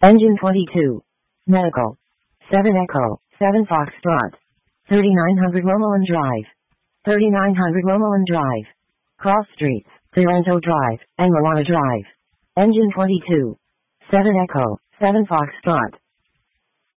Engine 22. Medical. 7 Echo, 7 Foxtrot. 3900 Romoland Drive. 3900 Romoland Drive. Cross Streets, Toronto Drive, and Moana Drive. Engine 22. 7 Echo, 7 Foxtrot.